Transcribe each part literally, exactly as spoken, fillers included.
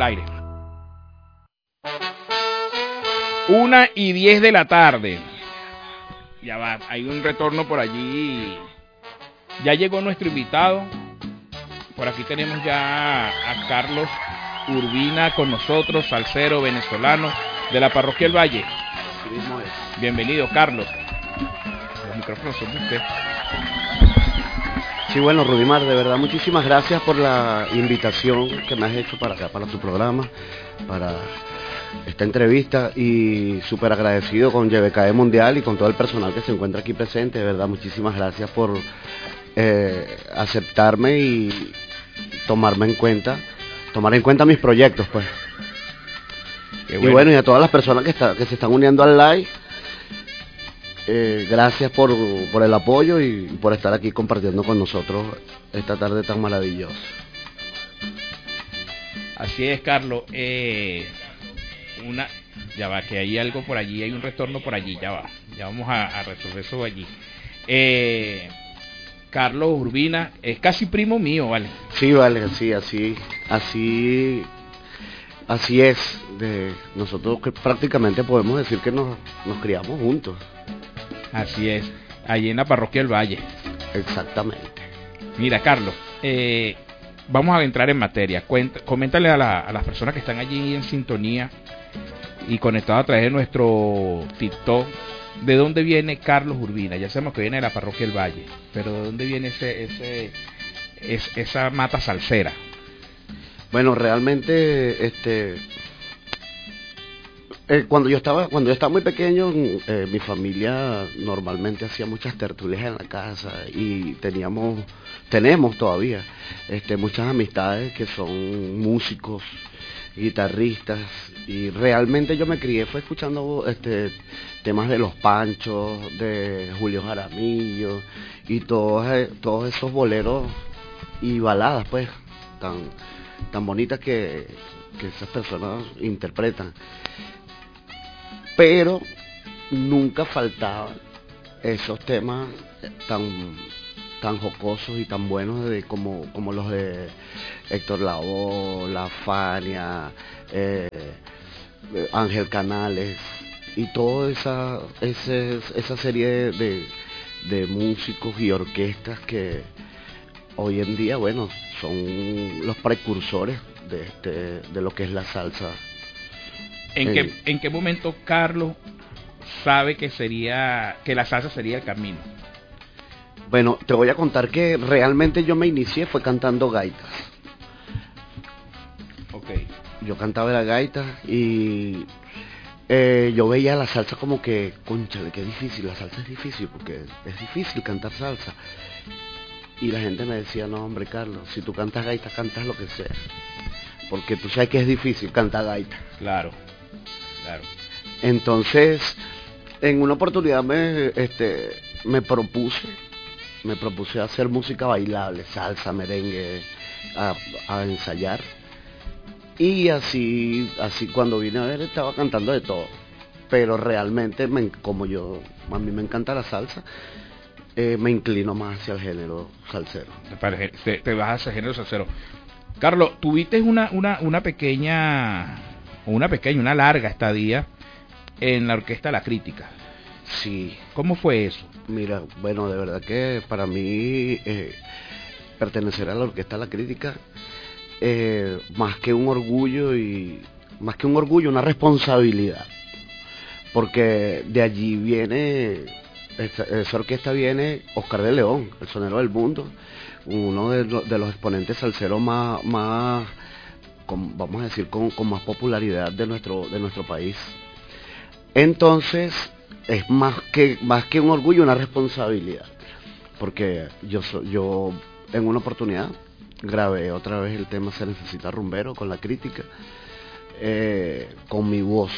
aire. Una y diez de la tarde. Ya va, hay un retorno por allí. Ya llegó nuestro invitado. Por aquí tenemos ya a Carlos Urbina con nosotros, salsero venezolano de la Parroquia El Valle. Sí mismo es. Bienvenido, Carlos. Los micrófonos son de usted. Sí, bueno, Rudimar, de verdad, muchísimas gracias por la invitación que me has hecho para acá, para tu programa, para esta entrevista, y súper agradecido con Y B K E Mundial y con todo el personal que se encuentra aquí presente. De verdad, muchísimas gracias por eh, aceptarme y tomarme en cuenta, tomar en cuenta mis proyectos, pues. Bueno. Y bueno, y a todas las personas que, está, que se están uniendo al live, eh, gracias por, por el apoyo y por estar aquí compartiendo con nosotros esta tarde tan maravillosa. Así es, Carlos. Eh, una, ya va, que hay algo por allí, hay un retorno por allí, ya va, ya vamos a, a resolver eso allí. Eh, Carlos Urbina es casi primo mío, ¿vale? Sí, vale, sí, así, así, así es. De nosotros que prácticamente podemos decir que nos, nos criamos juntos. Así es, allí en la Parroquia del Valle. Exactamente. Mira, Carlos, eh, vamos a entrar en materia. Cuenta, coméntale a, la, a las personas que están allí en sintonía y conectados a través de nuestro TikTok, ¿de dónde viene Carlos Urbina? Ya sabemos que viene de la Parroquia del Valle, pero ¿de dónde viene ese, ese, es, esa mata salsera? Bueno, realmente, este, eh, cuando yo estaba, cuando yo estaba muy pequeño, eh, mi familia normalmente hacía muchas tertulias en la casa y teníamos, tenemos todavía, este, muchas amistades que son músicos, guitarristas, y realmente yo me crié fue escuchando este temas de Los Panchos, de Julio Jaramillo y todos todos esos boleros y baladas, pues, tan tan bonitas que, que esas personas interpretan. Pero nunca faltaban esos temas tan tan jocosos y tan buenos de como como los de Héctor Lavoe, La Fania, eh, Ángel Canales y toda esa ese, esa serie de, de, de músicos y orquestas que hoy en día, bueno, son los precursores de este de lo que es la salsa. ¿En eh, qué en qué momento Carlos sabe que sería que la salsa sería el camino? Bueno, te voy a contar que realmente yo me inicié fue cantando gaitas. Okay. Yo cantaba la gaita y eh, yo veía la salsa como que, cónchale, qué difícil, la salsa es difícil porque es difícil cantar salsa. Y la gente me decía, no hombre Carlos, si tú cantas gaita, cantas lo que sea. Porque tú sabes que es difícil cantar gaita. Claro, claro. Entonces, en una oportunidad me, este, me propuse, me propuse hacer música bailable, salsa, merengue, a, a ensayar. Y así, así cuando vine a ver estaba cantando de todo. Pero realmente, me, como yo, a mí me encanta la salsa, eh, me inclino más hacia el género salsero. Te, te vas hacia el género salsero. Carlos, tuviste una, una, una pequeña, una pequeña, una larga estadía en la Orquesta La Crítica. Sí. ¿Cómo fue eso? Mira, bueno, de verdad que para mí eh, pertenecer a la Orquesta La Crítica, eh, más que un orgullo y más que un orgullo, una responsabilidad, porque de allí viene, esa, esa orquesta viene Oscar de León, el sonero del mundo, uno de, de los exponentes salseros más, más con, vamos a decir, con, con más popularidad de nuestro, de nuestro país. Entonces, es más que, más que un orgullo, una responsabilidad, porque yo, yo en una oportunidad grabé otra vez el tema Se Necesita Rumbero con La Crítica, eh, con mi voz,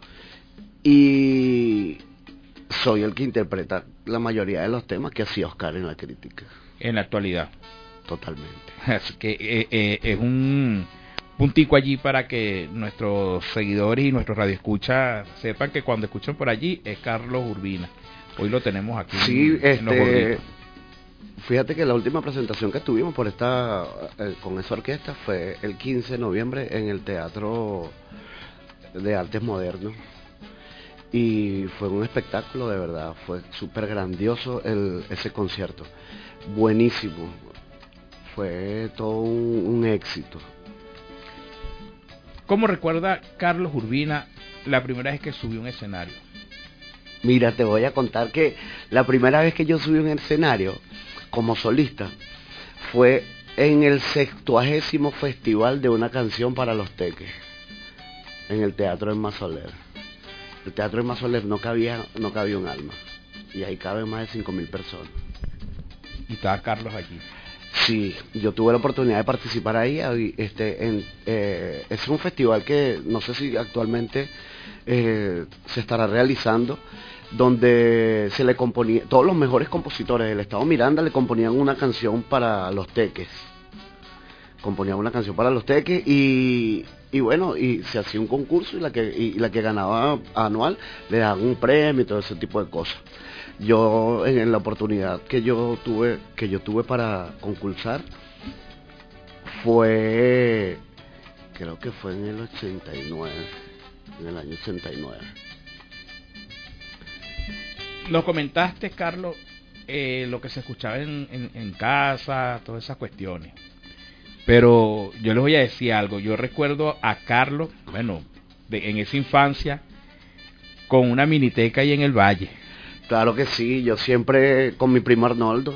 y soy el que interpreta la mayoría de los temas que hacía Oscar en La Crítica. En la actualidad. Totalmente. Así que eh, eh, es un puntico allí para que nuestros seguidores y nuestros radioescuchas sepan que cuando escuchan por allí es Carlos Urbina. Hoy lo tenemos aquí sí, en, en los este, gorditos. Fíjate que la última presentación que tuvimos por esta eh, con esa orquesta fue el quince de noviembre en el Teatro de Artes Modernos. Y fue un espectáculo, de verdad, fue súper grandioso el, ese concierto. Buenísimo. Fue todo un, un éxito. ¿Cómo recuerda Carlos Urbina la primera vez que subió a un escenario? Mira, te voy a contar que la primera vez que yo subí a un escenario como solista fue en el sextuagésimo festival de una canción para los Teques, en el Teatro de Masoler. El Teatro de Masoler no cabía, no cabía un alma, y ahí caben más de cinco mil personas. Y estaba Carlos allí. Sí, yo tuve la oportunidad de participar ahí. Este, en, eh, es un festival que no sé si actualmente eh, se estará realizando, donde se le componía, todos los mejores compositores del estado Miranda le componían una canción para los Teques. Componían una canción para los Teques y, y bueno, y se hacía un concurso y la que, y la que ganaba anual le daban un premio y todo ese tipo de cosas. Yo en, en la oportunidad que yo tuve que yo tuve para concursar fue, creo que fue en el ochenta y nueve, en el año ochenta y nueve. Nos comentaste, Carlos, eh, lo que se escuchaba en, en, en casa, todas esas cuestiones. Pero yo les voy a decir algo. Yo recuerdo a Carlos, bueno, de, en esa infancia, con una miniteca ahí en el Valle. Claro que sí, yo siempre con mi primo Arnoldo.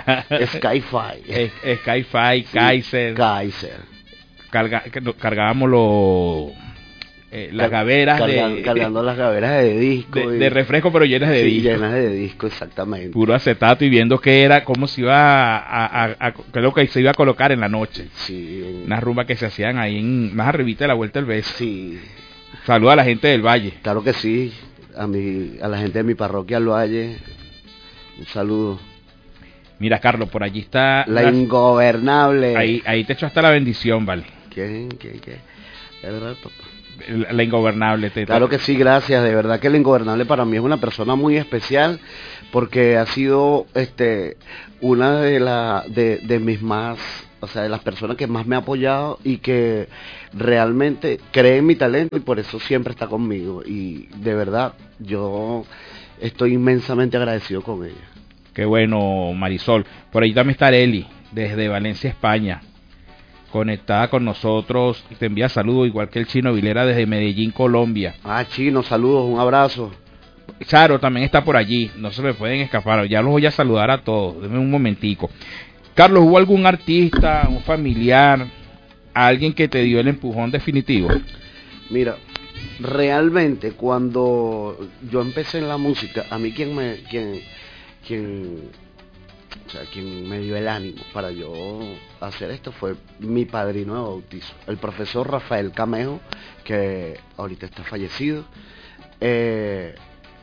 Sky-Fi. Sky-Fi, Kaiser. Kaiser. Carga, cargábamos los... Eh, las gaveras Carga, de, cargando las gaveras de disco de, y, de refresco, pero llenas de sí, disco, llenas de disco, exactamente, puro acetato, y viendo qué era, cómo se iba a, a, a, a qué es lo que se iba a colocar en la noche. Sí, en... unas rumbas que se hacían ahí en, más arribita de la Vuelta del Beso. Sí. Saluda a la gente del Valle. Claro que sí, a mi, a la gente de mi parroquia al Valle, un saludo. Mira, Carlos, por allí está la las... ingobernable. Ahí, ahí te echo hasta la bendición, vale. ¿Quién, quién, quién? ¿Es verdad, papá? La, la ingobernable. Te, claro que sí, gracias. De verdad que la ingobernable para mí es una persona muy especial, porque ha sido este una de, la, de, de mis más, o sea, de las personas que más me ha apoyado y que realmente cree en mi talento y por eso siempre está conmigo. Y de verdad, yo estoy inmensamente agradecido con ella. Qué bueno, Marisol. Por ahí también está Areli, desde Valencia, España, conectada con nosotros. Te envía saludos, igual que el Chino Vilera desde Medellín, Colombia. Ah, Chino, saludos, un abrazo. Charo también está por allí, no se me pueden escapar. Ya los voy a saludar a todos, denme un momentico. Carlos, ¿hubo algún artista, un familiar, alguien que te dio el empujón definitivo? Mira, realmente cuando yo empecé en la música, a mí quien me... quien quien o sea, quien me dio el ánimo para yo hacer esto fue mi padrino de bautizo, el profesor Rafael Camejo, que ahorita está fallecido. Eh,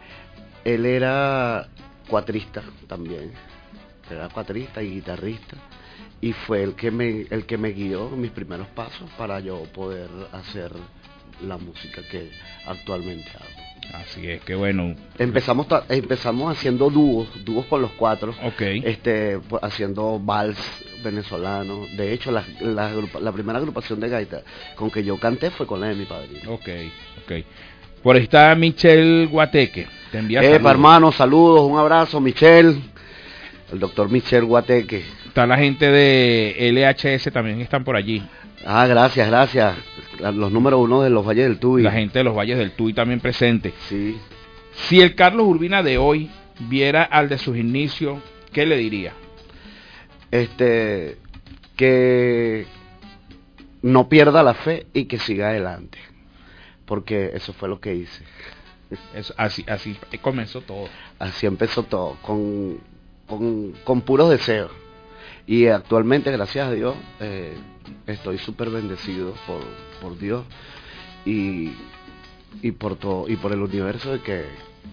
él era cuatrista también, era cuatrista y guitarrista, y fue el que me el que me guió en mis primeros pasos para yo poder hacer la música que actualmente hago. Así es, que bueno. Empezamos empezamos haciendo dúos, dúos con los cuatro. Okay. Este, haciendo vals venezolano. De hecho, la, la, la primera agrupación de gaita con que yo canté fue con la de mi padrino. Ok, ok. Por ahí está Michel Guateque. Te envía Epa, saludos. hermano, saludos, un abrazo, Michel. El doctor Michel Guateque. Está la gente de L H S, también están por allí. Ah, gracias, gracias. Los números uno de los Valles del Tuy. La gente de los Valles del Tuy también presente. Sí. Si el Carlos Urbina de hoy viera al de sus inicios, ¿qué le diría? Este, que no pierda la fe y que siga adelante. Porque eso fue lo que hice. Eso, así, así comenzó todo. Así empezó todo, con, con, con puros deseos. Y actualmente, gracias a Dios, eh, estoy súper bendecido por, por Dios y, y por todo y por el universo de que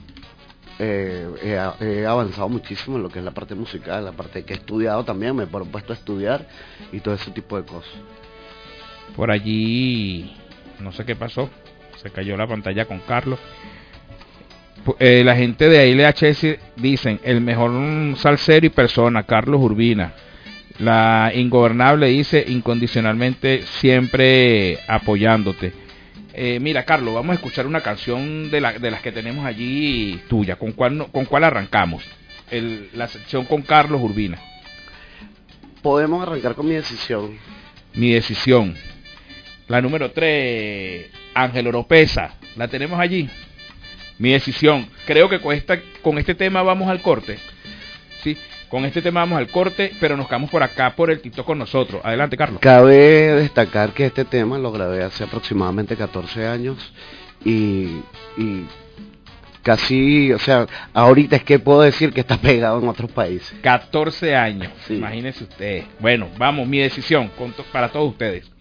eh, he, he avanzado muchísimo en lo que es la parte musical, la parte que he estudiado también, me he propuesto a estudiar y todo ese tipo de cosas. Por allí, no sé qué pasó, se cayó la pantalla con Carlos. Eh, la gente de A L H S dicen, el mejor salsero y persona, Carlos Urbina. La Ingobernable dice, incondicionalmente siempre apoyándote. Eh, mira, Carlos, vamos a escuchar una canción de, la, de las que tenemos allí tuya. ¿Con cuál, no, con cuál arrancamos? El, la sección con Carlos Urbina. Podemos arrancar con Mi Decisión. Mi Decisión. La número tres, Ángel Oropesa. ¿La tenemos allí? Mi Decisión. Creo que con, esta, con este tema vamos al corte. Sí, con este tema vamos al corte, pero nos quedamos por acá por el TikTok con nosotros. Adelante, Carlos. Cabe destacar que este tema lo grabé hace aproximadamente catorce años y, y casi, o sea, ahorita es que puedo decir que está pegado en otros países. catorce años, sí. Imagínense ustedes. Bueno, vamos, Mi Decisión con to- para todos ustedes.